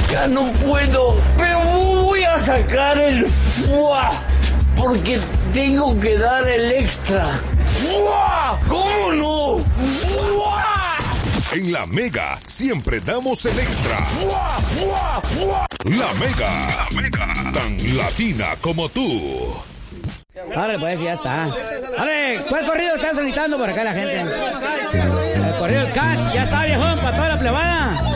Ya no puedo. Pero voy a sacar el fuá. Porque tengo que dar el extra. ¡Fuá! ¿Cómo no? ¡Fuá! En La Mega siempre damos el extra. ¡Fuá! ¡Fuá! ¡Fuá! La Mega, tan latina como tú. Dale, pues ya está. Dale, ¿cuál corrido están solicitando por acá la gente? El corrido del Cats, ya está, viejón, para toda la plebada.